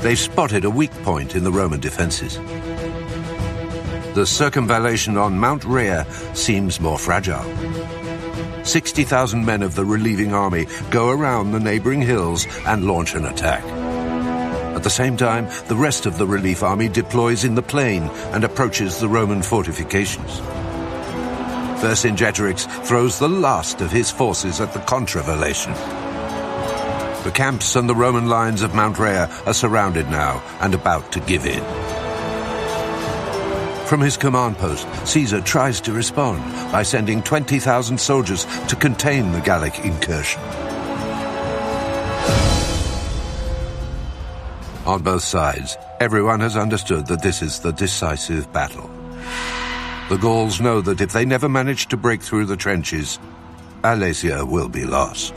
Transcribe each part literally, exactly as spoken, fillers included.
they've spotted a weak point in the Roman defences. The circumvallation on Mount Rhea seems more fragile. sixty thousand men of the relieving army go around the neighbouring hills and launch an attack. At the same time, the rest of the relief army deploys in the plain and approaches the Roman fortifications. Vercingetorix throws the last of his forces at the contravallation. The camps and the Roman lines of Mount Rhea are surrounded now and about to give in. From his command post, Caesar tries to respond by sending twenty thousand soldiers to contain the Gallic incursion. On both sides, everyone has understood that this is the decisive battle. The Gauls know that if they never manage to break through the trenches, Alesia will be lost.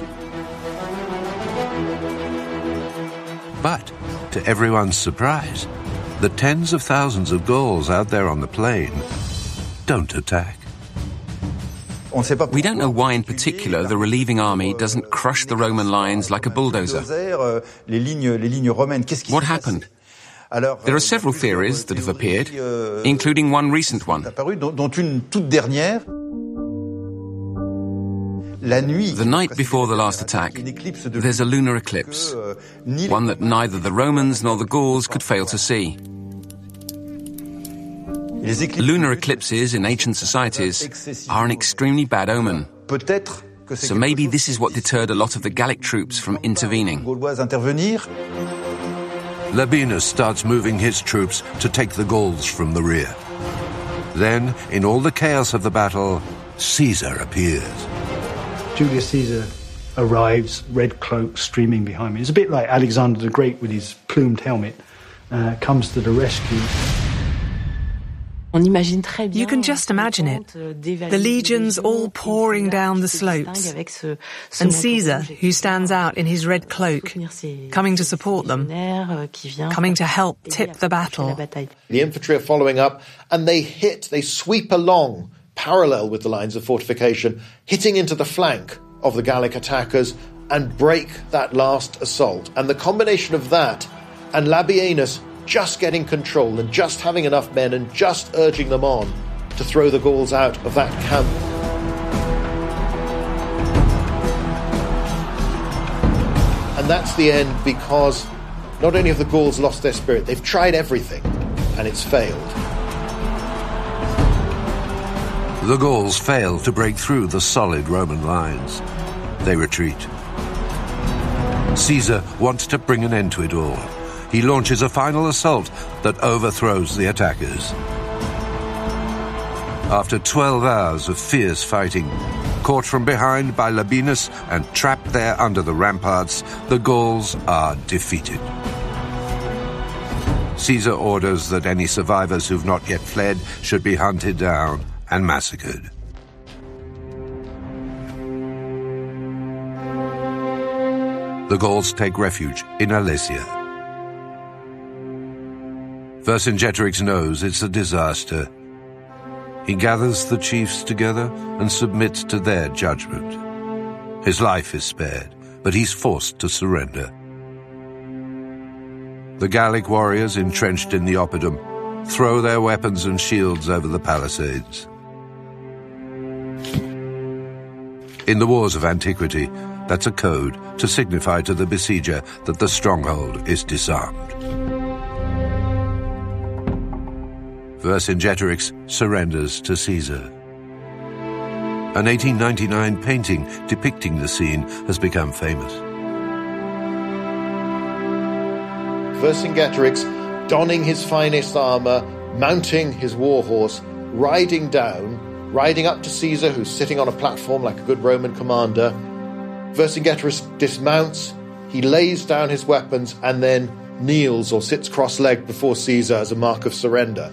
But, to everyone's surprise, the tens of thousands of Gauls out there on the plain don't attack. We don't know why in particular the relieving army doesn't crush the Roman lines like a bulldozer. What happened? There are several theories that have appeared, including one recent one. The night before the last attack, there's a lunar eclipse, one that neither the Romans nor the Gauls could fail to see. Lunar eclipses in ancient societies are an extremely bad omen. So maybe this is what deterred a lot of the Gallic troops from intervening. Labienus starts moving his troops to take the Gauls from the rear. Then, in all the chaos of the battle, Caesar appears. Julius Caesar arrives, red cloak streaming behind me. It's a bit like Alexander the Great with his plumed helmet, uh, comes to the rescue. You can just imagine it. The legions all pouring down the slopes. And Caesar, who stands out in his red cloak, coming to support them, coming to help tip the battle. The infantry are following up, and they hit, they sweep along, parallel with the lines of fortification, hitting into the flank of the Gallic attackers and break that last assault. And the combination of that and Labienus just getting control and just having enough men and just urging them on to throw the Gauls out of that camp. And that's the end, because not only have the Gauls lost their spirit, they've tried everything and it's failed. The Gauls fail to break through the solid Roman lines. They retreat. Caesar wants to bring an end to it all. He launches a final assault that overthrows the attackers. After twelve hours of fierce fighting, caught from behind by Labienus and trapped there under the ramparts, the Gauls are defeated. Caesar orders that any survivors who've not yet fled should be hunted down and massacred. The Gauls take refuge in Alesia. Vercingetorix knows it's a disaster. He gathers the chiefs together and submits to their judgment. His life is spared, but he's forced to surrender. The Gallic warriors entrenched in the Oppidum throw their weapons and shields over the palisades. In the wars of antiquity, that's a code to signify to the besieger that the stronghold is disarmed. Vercingetorix surrenders to Caesar. An eighteen ninety-nine painting depicting the scene has become famous. Vercingetorix, donning his finest armour, mounting his war horse, riding down, riding up to Caesar, who's sitting on a platform like a good Roman commander. Vercingetorix dismounts, he lays down his weapons, and then kneels or sits cross-legged before Caesar as a mark of surrender.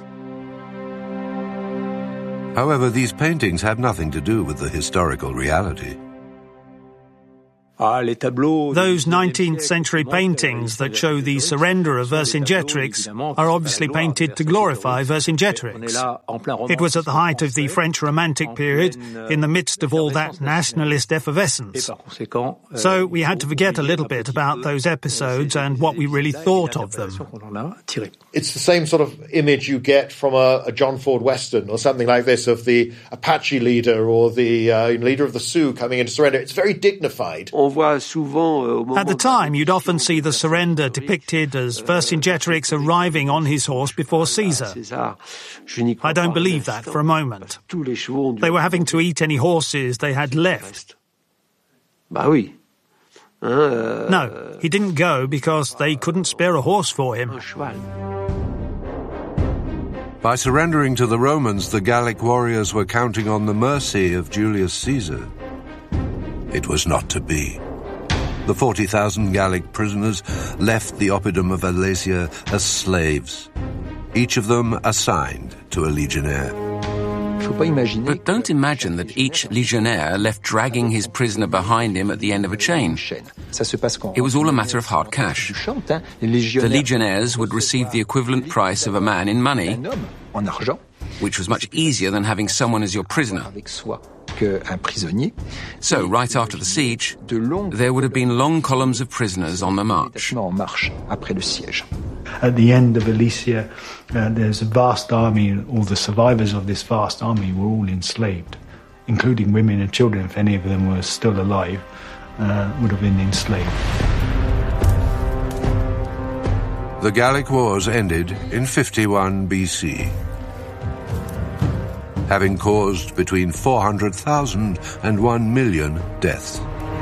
However, these paintings have nothing to do with the historical reality. Those nineteenth century paintings that show the surrender of Vercingetorix are obviously painted to glorify Vercingetorix. It was at the height of the French Romantic period, in the midst of all that nationalist effervescence. So we had to forget a little bit about those episodes and what we really thought of them. It's the same sort of image you get from a, a John Ford Western or something like this, of the Apache leader or the uh, leader of the Sioux coming in to surrender. It's very dignified. At the time, you'd often see the surrender depicted as Vercingetorix arriving on his horse before Caesar. I don't believe that for a moment. They were having to eat any horses they had left. No, he didn't go because they couldn't spare a horse for him. By surrendering to the Romans, the Gallic warriors were counting on the mercy of Julius Caesar. It was not to be. The forty thousand Gallic prisoners left the oppidum of Alesia as slaves, each of them assigned to a legionnaire. But don't imagine that each legionnaire left dragging his prisoner behind him at the end of a chain. It was all a matter of hard cash. The legionnaires would receive the equivalent price of a man in money, which was much easier than having someone as your prisoner. So, right after the siege, there would have been long columns of prisoners on the march. At the end of Alesia, uh, there's a vast army, and all the survivors of this vast army were all enslaved, including women and children. If any of them were still alive, uh, would have been enslaved. The Gallic Wars ended in fifty-one B C, having caused between four hundred thousand and one million deaths.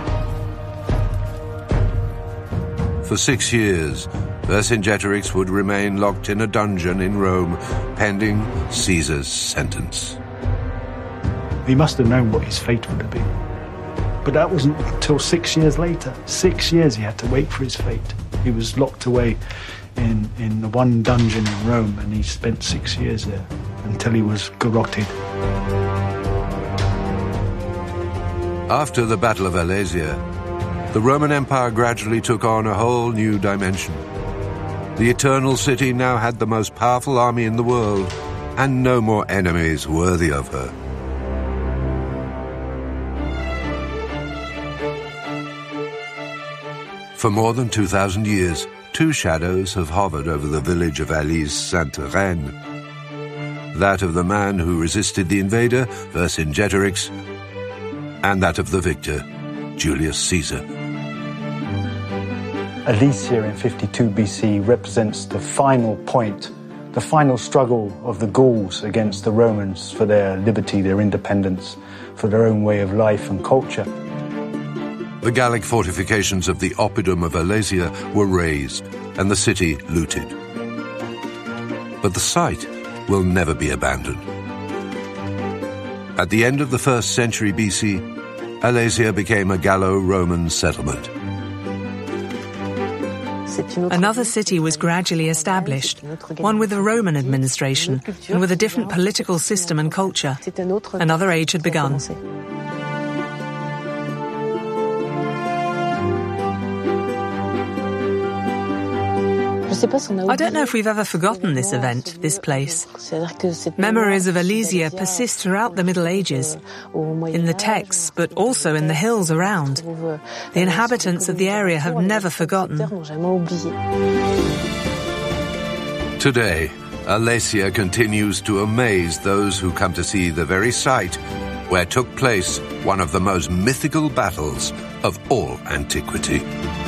For six years, Vercingetorix would remain locked in a dungeon in Rome, pending Caesar's sentence. He must have known what his fate would have been. But that wasn't until six years later. Six years he had to wait for his fate. He was locked away in, in the one dungeon in Rome, and he spent six years there until he was garroted. After the Battle of Alesia, the Roman Empire gradually took on a whole new dimension. The Eternal City now had the most powerful army in the world, and no more enemies worthy of her. For more than two thousand years, two shadows have hovered over the village of Alise-Sainte-Reine. That of the man who resisted the invader, Vercingetorix, and that of the victor, Julius Caesar. Alesia in fifty-two B C represents the final point, the final struggle of the Gauls against the Romans for their liberty, their independence, for their own way of life and culture. The Gallic fortifications of the oppidum of Alesia were razed and the city looted. But the site will never be abandoned. At the end of the first century B C, Alesia became a Gallo-Roman settlement. Another city was gradually established, one with a Roman administration and with a different political system and culture. Another age had begun. I don't know if we've ever forgotten this event, this place. Memories of Alesia persist throughout the Middle Ages, in the texts, but also in the hills around. The inhabitants of the area have never forgotten. Today, Alesia continues to amaze those who come to see the very site where took place one of the most mythical battles of all antiquity.